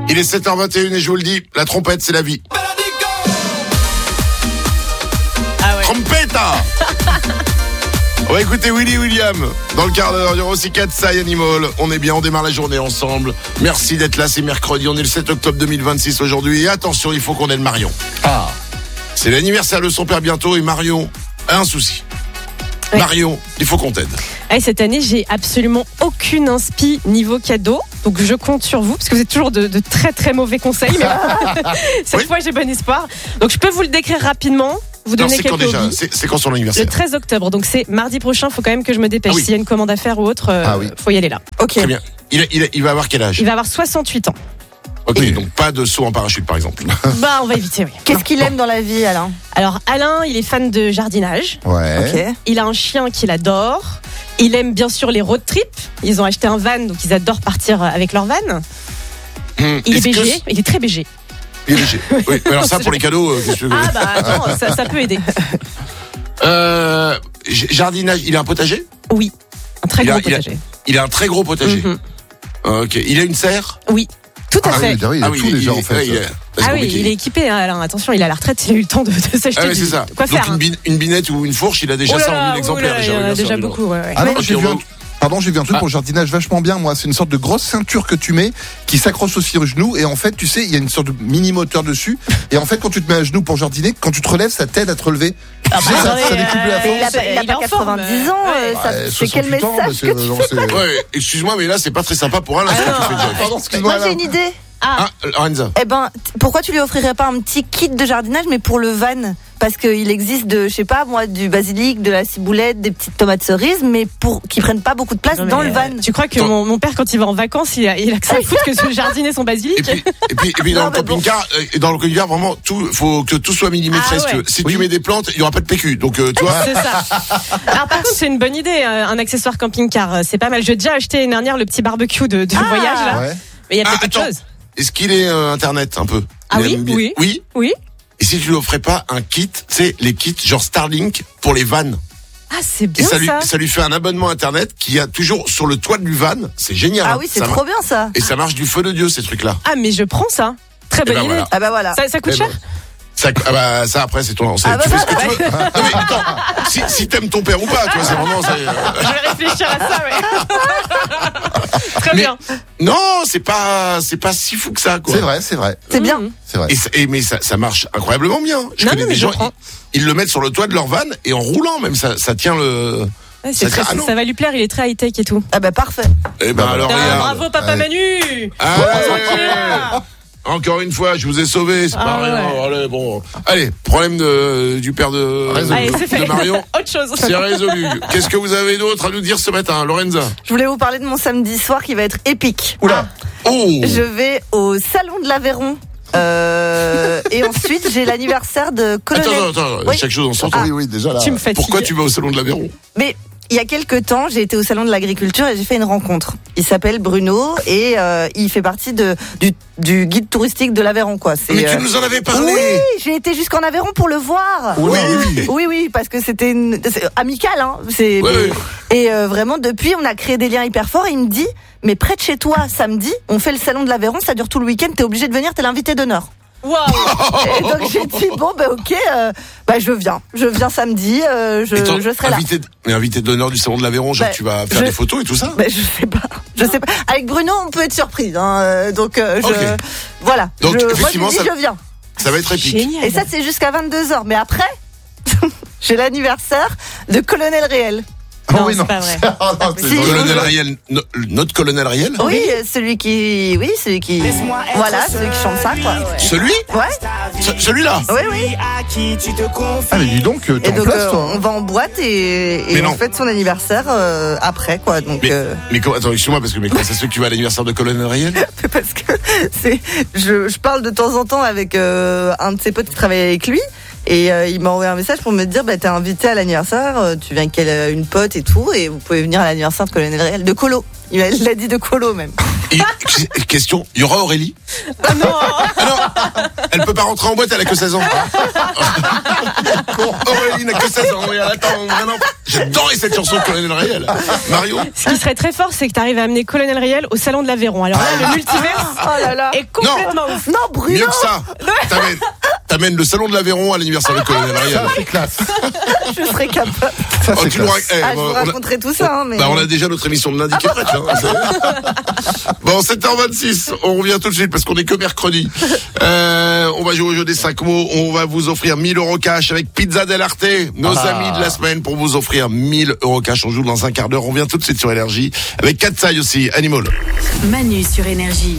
Il est 7h21 et je vous le dis, la trompette, c'est la vie. Ah ouais. Trompetta. On va écouter Willy William dans le quart d'heure. Il y aura aussi Katsai Animal. On est bien, on démarre la journée ensemble. Merci d'être là, c'est mercredi. On est le 7 octobre 2026 aujourd'hui. Et attention, il faut qu'on aide Marion. Ah. C'est l'anniversaire de son père bientôt et Marion a un souci. Oui. Marion, il faut qu'on t'aide. Allez, cette année, j'ai absolument aucune inspi niveau cadeau. Donc je compte sur vous, parce que vous êtes toujours de très très mauvais conseils. Mais cette Oui. fois, j'ai bon espoir. Donc je peux vous le décrire rapidement. Vous Non, donner c'est quand quelques déjà hobbies. c'est quand son Le anniversaire? 13 octobre, donc c'est mardi prochain. Il faut quand même que je me dépêche. Ah oui. S'il y a une commande à faire ou autre, Oui. faut y aller là. Ok. Très bien. Il va avoir quel âge? Il va avoir 68 ans. Ok, Oui. donc pas de saut en parachute par exemple. Bah, on va éviter, oui. Qu'est-ce qu'il aime dans la vie, Alain? Alors, Alain, il est fan de jardinage. Ouais. Ok. Il a un chien qu'il adore. Il aime bien sûr les road trips. Ils ont acheté un van, donc ils adorent partir avec leur van. Il est Est-ce que BG, il est très BG. Il est léger. Oui, alors ça pour les cadeaux, qu'est-ce que tu veux? Ah bah attends, ça peut aider. Jardinage, il a un potager? Oui, un très Il a- gros il a- potager. Il a un très gros potager. Mhm. Ok, il a une serre? Oui, tout à Ah fait. oui, il a tout déjà en fait. ouais, c'est Ah oui, compliqué. il est équipé, hein, Alain. Attention, il a la retraite, il a eu le temps de s'acheter Ah ouais, c'est ça. de quoi Donc faire. une binette ou une fourche, il a déjà Oh là ça en là, 1000 exemplaires. oh là là, il y en a déjà beaucoup. Ouais, ouais. Ah non, Ok, j'ai on vu va- j'ai vu un truc Ah. pour le jardinage vachement bien, moi. C'est une sorte de grosse ceinture que tu mets, qui s'accroche aussi au genou. Et en fait, tu sais, il y a une sorte de mini moteur dessus. Et en fait, quand tu te mets à genoux pour jardiner, quand tu te relèves, ça t'aide à te relever. Tu sais, ça découpe la Mais il a force. pas, il a Il pas est en forme, 90 ans. ouais. C'est quel 68 ans, message que tu non, c'est- Ouais, excuse-moi, mais là, c'est pas très sympa pour Alain ce que tu fais, Jeff. Pardon, excuse-moi. Moi, j'ai Alain. une idée. Ah, Lorenza. Eh ben, pourquoi tu lui offrirais pas un petit kit de jardinage, mais pour le van? Parce qu'il existe je sais pas, moi, du basilic, de la ciboulette, des petites tomates cerises, mais qui prennent pas beaucoup de place Non, mais, dans le van. Tu crois que mon père, quand il va en vacances, il a que ça à foutre que de jardiner son basilic? Et puis dans Non, le mais bon. camping-car, vraiment, faut que tout soit millimétré. Ah ouais. Si tu mets des plantes, il y aura pas de PQ. Donc, tu vois. C'est ça. Alors par contre, c'est une bonne idée, un accessoire camping-car. C'est pas mal. J'ai déjà acheté l'année dernière le petit barbecue de voyage là. Ouais. Mais il y a Ah, peut-être autre attends. chose. Est-ce qu'il est Internet un peu? Ah Il oui, aime bien- oui. Oui. Oui. Et si tu lui offrais pas un kit, tu sais, les kits genre Starlink pour les vannes. Ah, c'est Et bien ça lui fait un abonnement Internet qui a toujours sur le toit du van. C'est génial. Ah hein. oui, c'est Ça trop bien ça. Et ça marche du feu de Dieu, ces trucs-là. Ah, mais je prends ça. Très bonne ben idée. voilà. Ah bah voilà. Ça coûte Eh cher? ben, ça après c'est ton. Ah bah tu fais ce que voilà. tu veux. Non, mais attends, si t'aimes ton père ou pas, tu vois, c'est vraiment. Je vais réfléchir à ça, ouais. Très Mais- bien. Non, c'est pas si fou que ça, quoi. C'est vrai. C'est bien. C'est vrai. Mais ça marche incroyablement bien. Je Non, connais non, des mais gens, je prends. ils le mettent sur le toit de leur van et en roulant même, ça tient le. Ouais, Ah non. ça va lui plaire, il est très high-tech et tout. Ah bah parfait. Eh ben alors Ah, regarde. bravo, papa Manu! Ah, Tranquille. encore une fois, je vous ai sauvé, c'est pas Ah, rien. ouais. Allez, bon. Allez, problème du père de Allez, c'est fait. Marion. Autre chose. C'est résolu. Qu'est-ce que vous avez d'autre à nous dire ce matin, Lorenza? Je voulais vous parler de mon samedi soir qui va être épique. Oula. Oh! Je vais au salon de l'Aveyron. Et ensuite, j'ai l'anniversaire de Colonel. Attends, Oui. chaque chose en son temps. Oui, déjà là. Tu me fatigues. Pourquoi tu vas au salon de l'Aveyron? Mais il y a quelques temps, j'ai été au salon de l'agriculture et j'ai fait une rencontre. Il s'appelle Bruno et il fait partie du guide touristique de l'Aveyron, quoi. C'est, Mais tu nous en avais parlé. Oui, j'ai été jusqu'en Aveyron pour le voir. Oui, parce que c'est amical, hein. Oui. Et vraiment, depuis, on a créé des liens hyper forts. Et il me dit, mais près de chez toi, samedi, on fait le salon de l'Aveyron, ça dure tout le week-end, t'es obligé de venir, t'es l'invité d'honneur. Waouh! Et donc j'ai dit, bon, bah ok, je viens samedi, je serai là. Invité d'honneur du salon de l'Aveyron, genre Bah, tu vas faire des photos et tout ça? Ben, je sais pas. Avec Bruno, on peut être surprise, hein. Donc, Ok. voilà. Donc, moi, je effectivement, dis, je viens. Ça va être épique. Génial. Et ça, c'est jusqu'à 22h. Mais après, j'ai l'anniversaire de Colonel Réel. Non, oui, c'est non. pas vrai. Ah, non, c'est Si. drôle. Colonel Riel, notre colonel Riel? Oui, celui qui voilà, celui qui chante ça, quoi. Celui? Ouais. Celui-là? Oui. Ah, mais dis donc, t'es Et en donc, place, toi. on va en boîte et Mais on non. fête son anniversaire après, quoi. Donc, Mais attends, excuse-moi, parce que comment ça se fait que tu vas à l'anniversaire de colonel Riel? parce que je parle de temps en temps avec un de ses potes qui travaille avec lui. Et il m'a envoyé un message pour me dire, t'es invité à l'anniversaire, tu viens avec une pote et tout, et vous pouvez venir à l'anniversaire de Colonel Réel, de Colo. Il l'a dit de colo même. Question, il y aura Aurélie? Ah non. Ah non, elle peut pas rentrer en boîte, elle a que 16 ans. Aurélie n'a que 16 ans. Attends, vraiment. J'adorais cette chanson de Colonel Riel. Mario? Ce qui serait très fort, c'est que tu arrives à amener Colonel Riel au salon de l'Aveyron. Alors là, le multivers Oh là là. est complètement ouf. Non, Bruno. Mieux que ça. T'amènes le salon de l'Aveyron à l'anniversaire de Colonel Riel. C'est classe. Je serais capable. Ça, Oh, c'est tu nous classe. Je vous raconterai tout ça. Mais... on a déjà notre émission de lundi qui est prête. Bon, 7h26, on revient tout de suite parce qu'on est que mercredi. On va jouer au jeu des 5 mots. On va vous offrir 1000 € cash avec Pizza Del Arte, nos amis de la semaine, pour vous offrir 1000 € cash. On joue dans un quart d'heure. On revient tout de suite sur Énergie avec Katsai aussi, Animal. Manu sur Énergie.